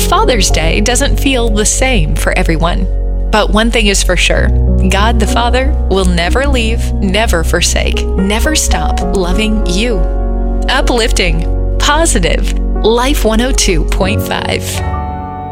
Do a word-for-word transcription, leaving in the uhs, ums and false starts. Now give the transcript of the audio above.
Father's Day doesn't feel the same for everyone. But one thing is for sure, God the Father will never leave, never forsake, never stop loving you. Uplifting, positive, Life one oh two point five.